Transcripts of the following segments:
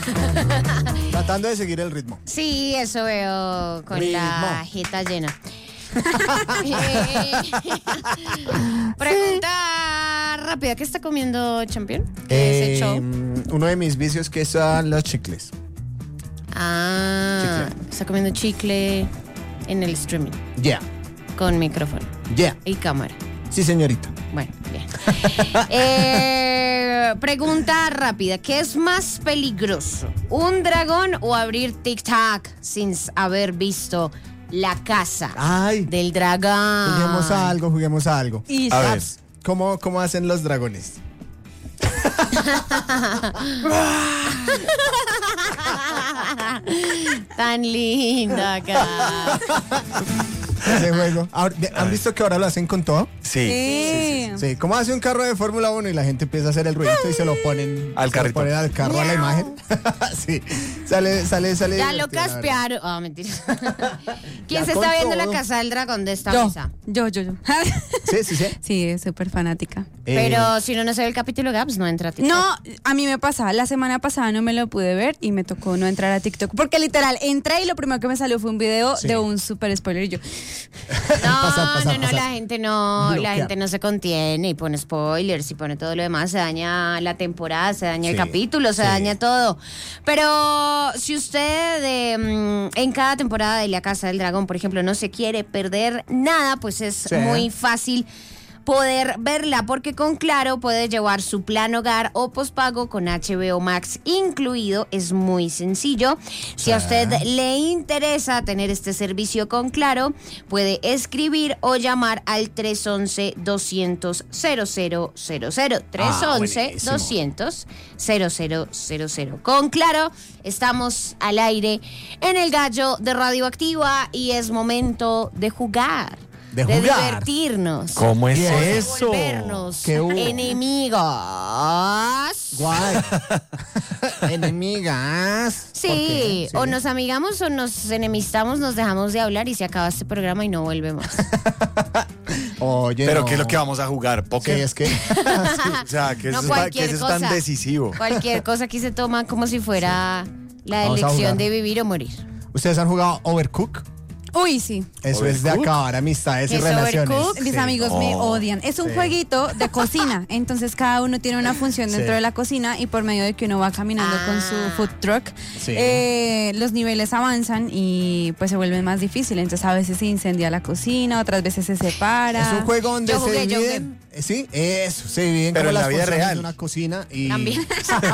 Tratando de seguir el ritmo. Sí, eso veo con la jeta llena. Pregunta rápida, ¿qué está comiendo Champion? ¿Qué es hecho? Uno de mis vicios que son los chicles. Está comiendo chicle en el streaming. Yeah. Con micrófono. Yeah. Y cámara. Sí, señorita. Bueno, bien. Pregunta rápida. ¿Qué es más peligroso? ¿Un dragón o abrir TikTok sin haber visto la casa del dragón? Juguemos a algo. A ver. ¿Cómo hacen los dragones? Tan linda acá. Ese juego. ¿Han visto que ahora lo hacen con todo? Sí. Sí. ¿Cómo hace un carro de Fórmula 1 y la gente empieza a hacer el ruidito y se lo ponen al carrito? Ponen al carro a la imagen. Sí. Sale. Ya lo caspearon. Mentira. ¿Quién se está viendo la casa del dragón de esta mesa? Yo. Sí. Sí, súper fanática. Pero si no se ve el capítulo Gaps, no entra a TikTok. No, a mí me pasa. La semana pasada no me lo pude ver y me tocó no entrar a TikTok. Porque literal, entré y lo primero que me salió fue un video de un super spoiler y yo... No, la gente no se contiene y pone spoilers y pone todo lo demás, se daña la temporada, se daña el capítulo, se daña todo. Pero si usted en cada temporada de La Casa del Dragón, por ejemplo, no se quiere perder nada, pues es muy fácil poder verla, porque con Claro puede llevar su plan hogar o pospago con HBO Max incluido. Es muy sencillo. Si a usted le interesa tener este servicio con Claro, puede escribir o llamar al 311-200-0000. 311-200-0000. Con Claro estamos al aire en el Gallo de Radioactiva y es momento de jugar. De divertirnos. ¿Cómo es eso? Volvernos enemigos. Guay. Enemigas. Sí, o nos amigamos o nos enemistamos, nos dejamos de hablar y se acaba este programa y no volvemos. Oye, ¿pero qué es lo que vamos a jugar? ¿Póker? Sí, es que... O sea, que eso es tan decisivo. Cualquier cosa aquí se toma como si fuera la elección de vivir o morir. ¿Ustedes han jugado Overcooked? Uy, sí. Eso es de acabar amistades y relaciones. Mis amigos me odian. Es un jueguito de cocina. Entonces cada uno tiene una función dentro de la cocina y por medio de que uno va caminando con su food truck, los niveles avanzan y pues se vuelven más difíciles. Entonces a veces se incendia la cocina, otras veces se separa. Es un juego donde se dividen. Sí, eso, se dividen pero como en la vida real de una cocina y también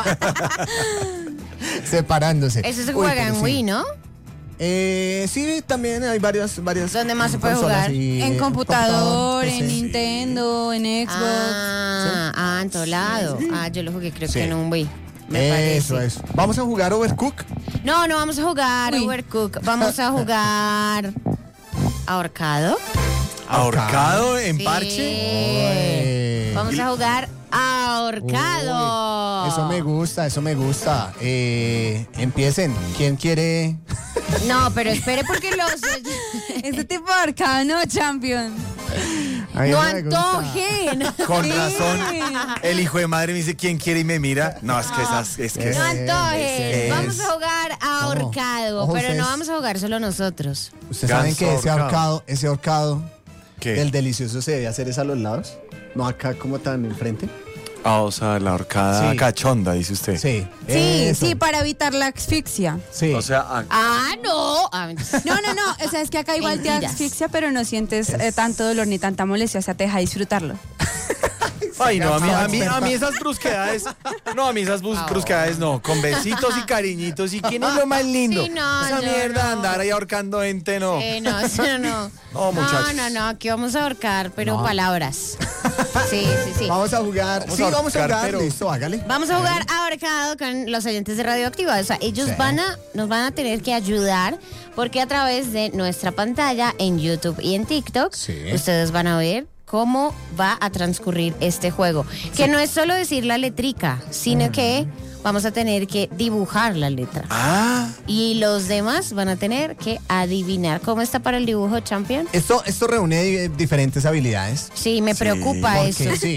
separándose. Eso se juega en Wii, ¿no? Sí, también hay varias. ¿Dónde más se puede jugar? En computador, en Nintendo, en Xbox. En todo lado. Yo lo jugué creo que en un Wii. Eso. ¿Vamos a jugar Overcooked? No vamos a jugar Overcooked. Vamos a jugar ahorcado. ¿Ahorcado en parche? Vamos a jugar ahorcado. Eso me gusta. Empiecen. ¿Quién quiere? No, pero espere porque Este tipo de ahorcado no, Champion. No antojen. Con razón, el hijo de madre me dice ¿quién quiere? Y me mira. No, es que no antojen. Vamos a jugar ahorcado, pero no vamos a jugar solo nosotros. ¿Ustedes saben que ese ahorcado del delicioso se debe hacer es a los lados? No acá como tan enfrente. O sea, la ahorcada cachonda, dice usted. Sí. Sí, para evitar la asfixia. Sí. O sea, no. No. O sea, es que acá igual te asfixia, pero no sientes tanto dolor ni tanta molestia. O sea, te deja disfrutarlo. Ay, no, a mí esas brusquedades. No, a mí esas brusquedades no. Con besitos y cariñitos. ¿Y quién es lo más lindo? Sí, no, esa mierda de andar ahí ahorcando gente, no. No. No, muchachos. No. Aquí vamos a ahorcar, pero palabras. Sí. Vamos a jugar. Vamos a jugar. Pero... Listo, hágale. Vamos a jugar ahorcado con los oyentes de Radioactiva. O sea, ellos nos van a tener que ayudar porque a través de nuestra pantalla en YouTube y en TikTok, ustedes van a ver cómo va a transcurrir este juego. Que no es solo decir la letrica, sino que vamos a tener que dibujar la letra. Y los demás van a tener que adivinar. ¿Cómo está para el dibujo, Champion? Esto reúne diferentes habilidades. Sí, me preocupa eso. Sí.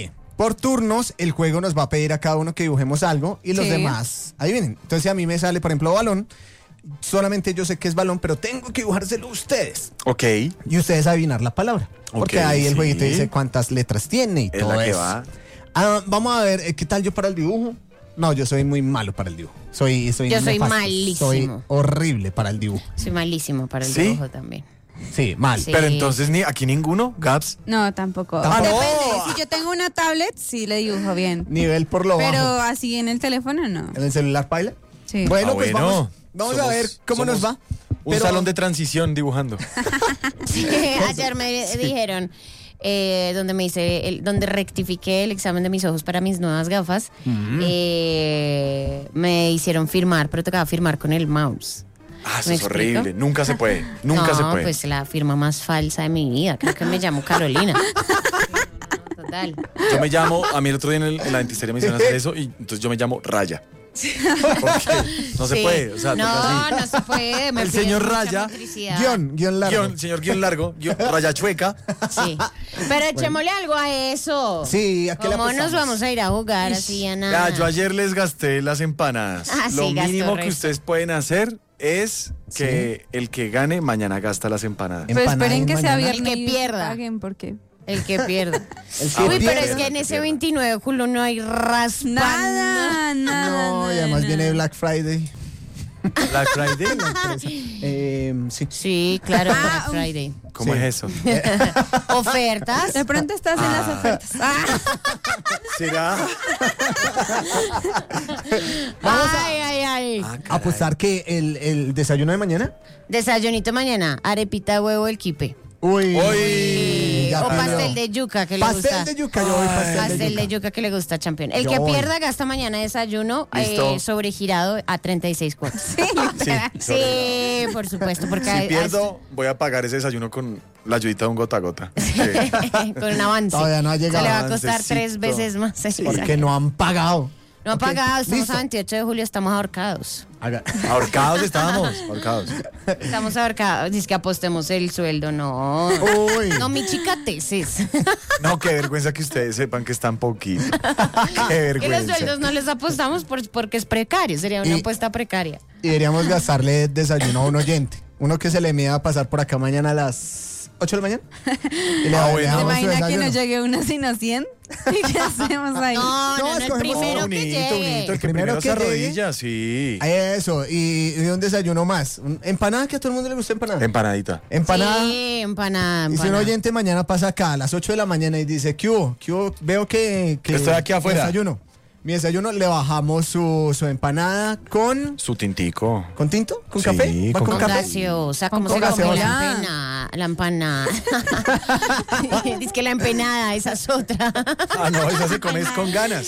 por turnos, el juego nos va a pedir a cada uno que dibujemos algo y los demás adivinen. Entonces, a mí me sale, por ejemplo, balón. Solamente yo sé que es balón, pero tengo que dibujárselo a ustedes. Ok. Y ustedes adivinar la palabra. Porque ahí el jueguito dice cuántas letras tiene y es todo la que eso. va. Vamos a ver, ¿qué tal yo para el dibujo? No, yo soy muy malo para el dibujo. Yo soy nefasto. malísimo. Soy horrible para el dibujo. Soy malísimo para el dibujo también. Sí, mal. Sí. Pero entonces, aquí ninguno, Gabs. No, tampoco. ¿Tampoco? Depende. Si yo tengo una tablet, sí le dibujo bien. Nivel por lo Pero bajo. así en el teléfono, no. ¿En el celular paila? Sí. Bueno, pues bueno. vamos a ver cómo nos va. Un salón de transición dibujando. Sí, ayer me dijeron, donde rectifiqué el examen de mis ojos para mis nuevas gafas, me hicieron firmar, pero tocaba firmar con el mouse. Eso es horrible. Nunca se puede. Nunca se puede. Pues la firma más falsa de mi vida. Creo que me llamo Carolina. Total. Yo me llamo, a mí el otro día en la dentistería me hicieron hacer eso y entonces yo me llamo Raya. Porque no se puede, o sea, no se puede. El señor Raya, guión largo. señor guión largo, Raya chueca. Sí. Pero echémosle algo a eso. Sí, ¿a qué le ¿Cómo nos apostamos? vamos a ir a jugar así a nada? Ya, yo ayer les gasté las empanadas. Lo sí, gastó mínimo que resto. ustedes pueden hacer es que el que gane mañana gasta las empanadas. Pero esperen que sea mañana. viernes El que y pierda. paguen, porque El que pierda. que Uy, pero pierda. es que en ese 29 de julio no hay raspán. nada. No, y además viene Black Friday. Black Friday. Sí. Sí, claro, Black Friday. ¿Cómo Sí. es eso? ¿Ofertas? de pronto estás en las ofertas. ¿Será? Ay. Apostar que el desayuno de mañana. Desayunito mañana, arepita, huevo, el quipe. Uy. ya O pidió. pastel de yuca que le gusta. Pastel de yuca, yo voy Pastel de yuca que le gusta a Champion. El Yo que voy. pierda gasta mañana desayuno Listo. sobregirado a 36 cuotas. Sí, por supuesto, porque Si pierdo, voy a pagar ese desayuno con la ayudita de un gota a gota. Sí. con un avance. Todavía no ha llegado. Se le va a costar Avancecito. 3 veces más. Porque no han pagado. No ha Ok, pagado, estamos listo. a 28 de julio, estamos ahorcados. Ahorcados estábamos, ahorcados. Estamos ahorcados. Dice que apostemos el sueldo, no. Uy. No, mi chica tesis. No, qué vergüenza que ustedes sepan que están poquito. Qué Que vergüenza. los sueldos no les apostamos porque es precario, sería una apuesta precaria. Y deberíamos gastarle desayuno a un oyente. Uno que se le mida a pasar por acá mañana a las 8 de la mañana. Y le bueno. ¿Te damos su imaginas que desayuno. no llegue uno sino 100? ¿Y qué hacemos ahí? No, el escogemos primero Un que hito, llegue. el que Primero primero que se llegue. arrodilla, sí. Eso, y un desayuno más. Empanada, que a todo el mundo le gusta empanada. Empanadita. Empanada. Sí, empanada. Y si un oyente mañana pasa acá a las 8 de la mañana y dice, ¿qué hubo? ¿Qué hubo? Veo que Estoy aquí afuera. Mi desayuno, le bajamos su empanada con Su tintico. tinto, con Sí, café. ¿Va con Con café? gaseosa, Con ¿cómo se come Coca-Cola. la empanada? Dice que la empanada, esa es otra. Ah, no, esa se come es con ganas.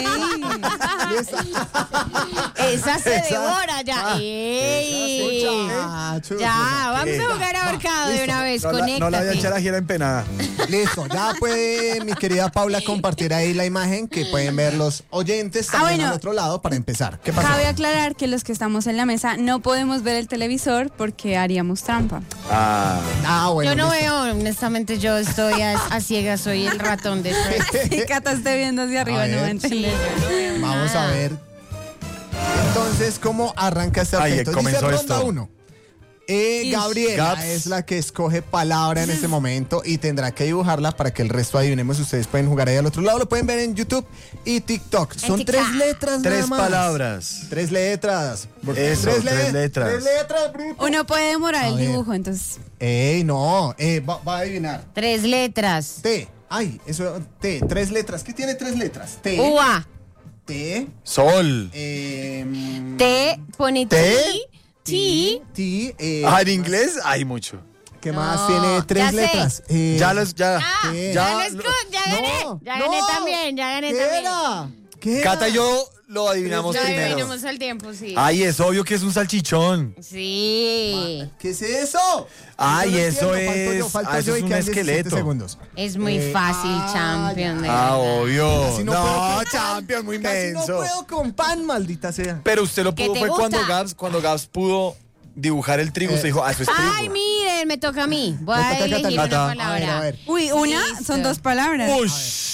Esa se devora ya. Ey. Ya, vamos a jugar ahorcado de una vez, No la voy a conéctate. echar a gira empanada. Listo, ya puede mi querida Paula compartir ahí la imagen que pueden ver los oyentes también bueno. al otro lado para empezar. ¿Qué pasó? Cabe aclarar que los que estamos en la mesa no podemos ver el televisor porque haríamos trampa. Bueno. Yo no listo. veo, honestamente, yo estoy a ciegas, soy el ratón de Shrek. Si Cata esté viendo hacia arriba, no va a ver. entender. Vamos a ver. Entonces, ¿cómo arranca este Ay, objeto? Dice comenzó ronda esto. 1. Gabriela Gaps. es la que escoge palabra en este momento y tendrá que dibujarla para que el resto adivinemos. Ustedes pueden jugar ahí al otro lado, lo pueden ver en YouTube y TikTok. Son TikTok. 3 letras nada Tres más. palabras. 3 letras. Eso, tres letras. 3 letras, bruto. Uno puede demorar el ver. dibujo, entonces. No. Va a adivinar. 3 letras. T. Ay, eso. T. 3 letras. ¿Qué tiene 3 letras? T. Ua. T. Sol. T, pone T. T. T. En inglés hay mucho. ¿Qué No, más tiene 3 ya sé. letras? Ya Ya gané. Ya gané también, ya gané ¿Qué también. era? ¿Qué era? Cata y yo lo adivinamos Ya primero. adivinamos al tiempo, sí. Ay, es obvio que es un salchichón. Sí. ¿Qué es eso? Ay, Yo no eso entiendo. es- Falto eso yo es y un quedan 17 esqueleto. segundos. Es muy fácil, Champion. de verdad. Obvio. Casi no No, puedo. Champion, muy Casi menso. no puedo con pan, maldita sea. Pero usted lo ¿Qué pudo te fue gusta? cuando Gabs pudo dibujar el trigo. Usted dijo, eso es trigo. Ay, miren, me toca a mí. Voy Me a toca a elegir Cata. una A ver, palabra. a ver. Uy, una Listo. son 2 palabras. Ush.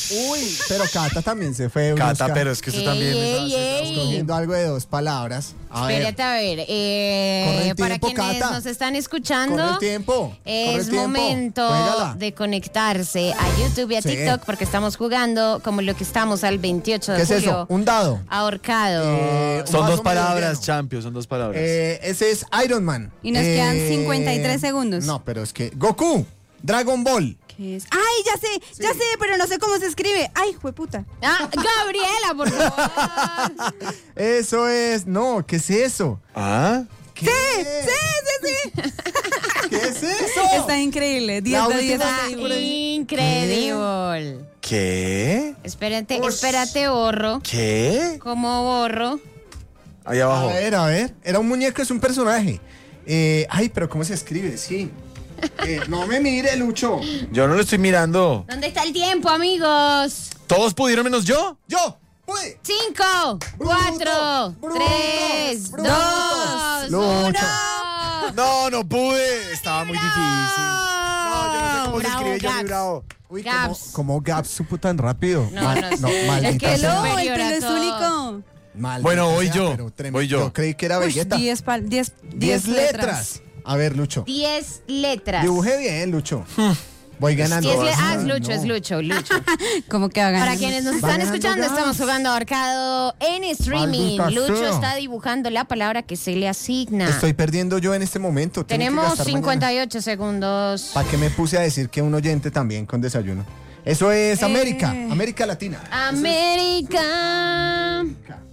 Uy, pero Cata también se fue. Cata, Brusca, pero es que eso también escogiendo algo de 2 palabras. Espérate a ver. el Para tiempo, quienes Cata. nos están escuchando, Corre el tiempo. es momento Juégala. de conectarse a YouTube y a Sí. TikTok porque estamos jugando como lo que estamos al 28 de ¿Qué es julio. eso? Un dado. Ahorcado. Son Un 2 vaso medio palabras, lleno. Champions, son 2 palabras. Ese es Iron Man. Y nos quedan 53 segundos. No, pero es que Goku, Dragon Ball. ¿Qué es? ¡Ay, ya sé, pero no sé cómo se escribe! ¡Ay, jueputa! Gabriela, por favor. Eso es, no, ¿qué es eso? ¿Ah? ¿Qué? ¡Sí! ¿Qué es eso? Está increíble. 10 La de 10. última- Está increíble. ¿Qué? Espérate, borro. ¿Qué? ¿Cómo borro? Ahí abajo. A ver. Era un muñeco, es un personaje. Ay, pero ¿cómo se escribe? Sí. No me mire, Lucho. Yo no lo estoy mirando. ¿Dónde está el tiempo, amigos? ¿Todos pudieron menos yo? Yo, pude. 5, 4, bruto, 3, bruto. 2, Lucho. 1. No pude. Estaba muy difícil. No, yo no sé cómo se escribe Johnny Bravo. Uy, Gaps. ¿cómo Gaps supo tan rápido? No sé. Maldita Es que sea. lo- ¡No, el superior pelo a es todo. único! Maldita Bueno, voy sea, yo, pero tremendo. voy yo. Yo creí que era Vegeta. 10 10 letras. A ver, Lucho. 10 letras. Dibujé bien, Lucho. Voy ganando. Es Lucho, No. es Lucho. ¿Cómo que va a ganar? Para quienes nos Va están ganando escuchando, Gaps. estamos jugando ahorcado en streaming. Maldita Lucho sea. está dibujando la palabra que se le asigna. Estoy perdiendo yo en este momento. Tenemos 58 segundos. ¿Para qué me puse a decir que un oyente también con desayuno? Eso es América, América Latina. América.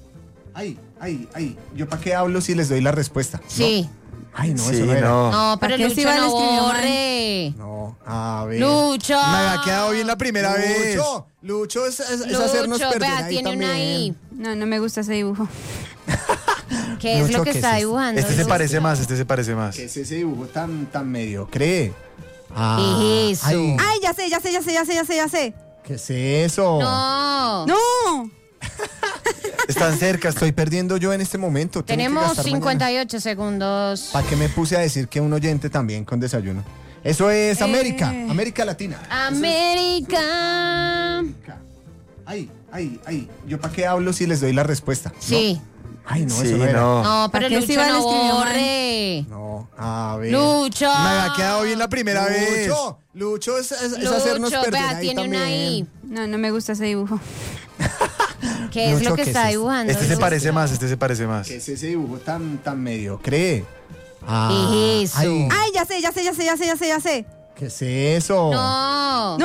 Ay. ¿Yo para qué hablo si les doy la respuesta? Sí. Ay, no, Sí, eso no era. No, pero ¿Para qué Lucho si Iván no escribió mal? borre. No, a ver. Lucho. Me había quedado bien la primera vez. Lucho es hacernos Lucho, perder vea, ahí tiene una también. I. No me gusta ese dibujo. ¿Qué es Lucho, lo que ¿qué está es esto? dibujando? Este se Lucho? parece más, este se parece más. ¿Qué es ese dibujo tan mediocre? ¿Qué es eso? ¡Ay, ya sé! ¿Qué es eso? No. ¡No! Están cerca. Estoy perdiendo yo en este momento. Tenemos 58 segundos. ¿Para qué me puse a decir que un oyente también con desayuno? Eso es América, América Latina. América. Ay. ¿Yo para qué hablo si les doy la respuesta? Sí. Ay, no, Sí, eso no era. no. No, pero ¿Para qué Lucho si Iván no escribió mal? borre. No, a ver. Lucho. Me había quedado bien la primera vez. Lucho es hacernos Lucho, perder vea, ahí tiene también. una I. No me gusta ese dibujo. ¿Qué es Lucho, lo que ¿qué está es esto? dibujando? Este se Lucho? parece más, este se parece más. ¿Qué es ese dibujo tan mediocre? ¿Qué es eso? ¡Ay, ya sé! ¿Qué es eso? No. ¡No!